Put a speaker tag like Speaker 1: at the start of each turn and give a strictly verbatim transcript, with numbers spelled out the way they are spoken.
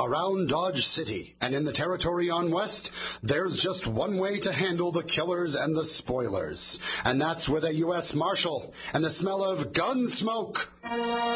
Speaker 1: Around Dodge City and in the territory on West, there's just one way to handle the killers and the spoilers, and that's with a U S Marshal and the smell of gun smoke.